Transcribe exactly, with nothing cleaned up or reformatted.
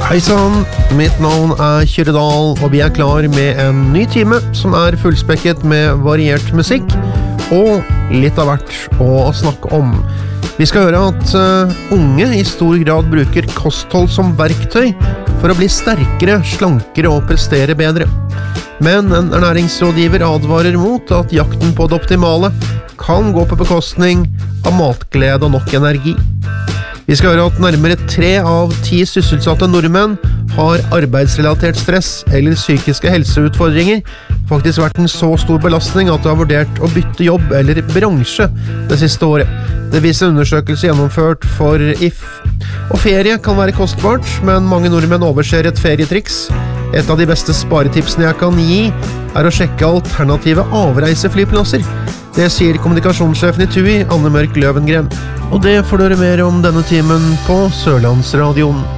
Hei sann, mitt navn er Kyrre Dahl, og vi er klar med en ny time som er fullspekket med variert musikk og litt av hvert å snakke om. Vi skal høre at uh, unge i stor grad bruker kosthold som verktøy for å bli sterkere, slankere og prestere bedre. Men en ernæringsrådgiver advarer mot at jakten på det optimale kan gå på bekostning av matglede og nok energi. Vi skal høre at nærmere tre av ti sysselsatte nordmenn har arbeidsrelatert stress eller psykiske helseutfordringer, faktisk vært en så stor belastning at de har vurdert å bytte jobb eller bransje det siste året. Det viser en undersøkelse gjennomført for I F. Og ferie kan være kostbart, men mange nordmenn overser et ferietriks. Et av de beste sparetipsene jeg kan gi er å sjekke alternative avreiseflyplasser. Det sier kommunikasjonssjefen I TUI, Anne Mørk Løvengren. Og det får dere mer om denne timen på Sørlandsradioen.